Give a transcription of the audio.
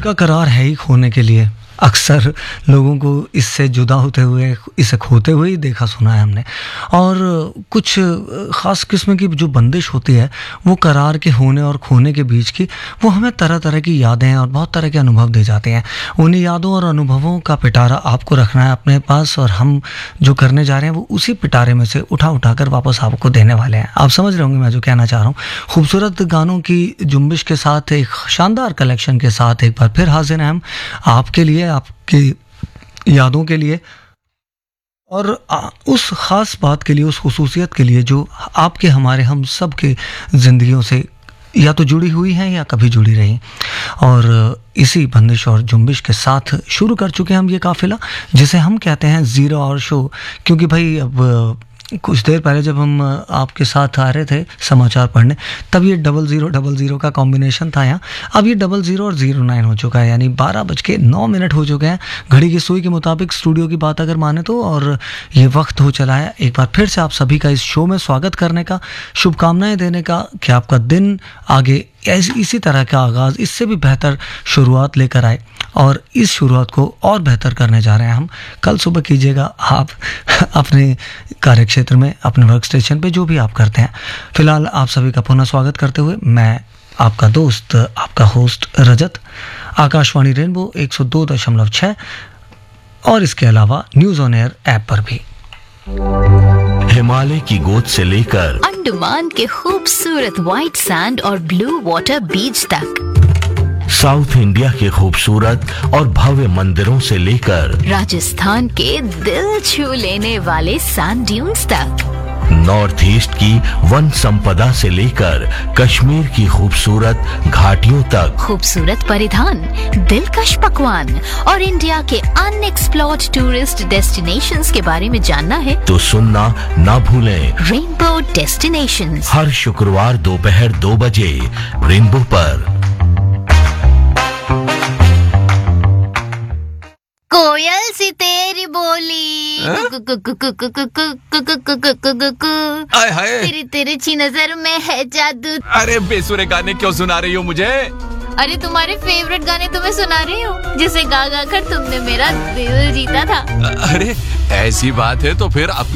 का करार है ही खोने के लिए। अक्सर लोगों को इससे जुदा होते हुए, इसे खोते हुए ही देखा सुना है हमने। और कुछ ख़ास किस्म की जो बंदिश होती है वो करार के होने और खोने के बीच की, वो हमें तरह तरह की यादें और बहुत तरह के अनुभव दे जाते हैं। उन्हीं यादों और अनुभवों का पिटारा आपको रखना है अपने पास, और हम जो करने जा रहे हैं वो उसी पिटारे में से उठा कर वापस आपको देने वाले हैं। आप समझ रहे होंगे मैं जो कहना चाह रहा हूँ। खूबसूरत गानों की जुम्बिश के साथ, एक शानदार कलेक्शन के साथ एक बार फिर हाजिर हैं हम आपके लिए, आपकी यादों के लिए, और उस ख़ास बात के लिए, उस खुसूसियत के लिए जो आपके, हमारे, हम सब के ज़िंदगियों से या तो जुड़ी हुई हैं या कभी जुड़ी रही। और इसी बंदिश और जुम्बिश के साथ शुरू कर चुके हैं हम ये काफ़िला, जिसे हम कहते हैं ज़ीरो आवर शो। क्योंकि भाई अब कुछ देर पहले जब हम आपके साथ आ रहे थे समाचार पढ़ने, तब ये 0000 का कॉम्बिनेशन था यहाँ। अब ये 00 और 09 हो चुका है, यानी 12:09 हो चुके हैं घड़ी की सुई के मुताबिक, स्टूडियो की बात अगर माने तो। और ये वक्त हो चला है एक बार फिर से आप सभी का इस शो में स्वागत करने का, शुभकामनाएं देने का कि आपका दिन आगे इसी तरह का आगाज़, इससे भी बेहतर शुरुआत लेकर आए। और इस शुरुआत को और बेहतर करने जा रहे हैं हम। कल सुबह कीजिएगा आप अपने कार्यक्षेत्र में, अपने वर्क स्टेशन पे, जो भी आप करते हैं। फिलहाल आप सभी का पुनः स्वागत करते हुए मैं आपका दोस्त, आपका होस्ट रजत, आकाशवाणी रेनबो 102.6 और इसके अलावा न्यूज़ ऑन एयर ऐप पर भी। हिमालय की गोद से लेकर अंडमान के खूबसूरत व्हाइट सैंड और ब्लू वाटर बीच तक, साउथ इंडिया के खूबसूरत और भव्य मंदिरों से लेकर राजस्थान के दिल छू लेने वाले सैंड ड्यून्स तक, नॉर्थ ईस्ट की वन संपदा से लेकर कश्मीर की खूबसूरत घाटियों तक, खूबसूरत परिधान, दिलकश पकवान और इंडिया के अनएक्सप्लोर्ड टूरिस्ट डेस्टिनेशंस के बारे में जानना है तो सुनना ना भूलें। रेनबो डेस्टिनेशंस हर शुक्रवार दोपहर 2 बजे रेनबो पर। कोयल सी तेरी बोली, आय हाय, तेरी तिरछी नजर में है जादू। अरे बेसुरे गाने क्यों सुना रही हो मुझे? अरे तुम्हारे फेवरेट गाने तुम्हें सुना रही हूँ, जिसे गा गा कर तुमने मेरा दिल जीता था। अरे ऐसी बात है तो फिर